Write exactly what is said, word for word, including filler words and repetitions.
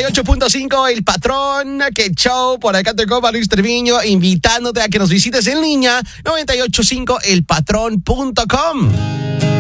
y ocho punto cinco El Patrón, que show. Por acá te copa Luis Treviño, invitándote a que nos visites en línea, noventa y ocho punto cinco el patrón punto com.